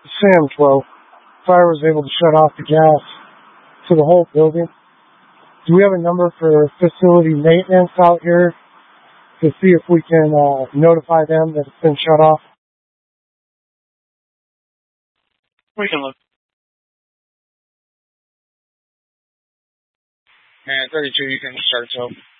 Sam 12. Fire was able to shut off the gas to the whole building. Do we have a number for facility maintenance out here to see if we can notify them that it's been shut off? We can look. Man, 32, you can start to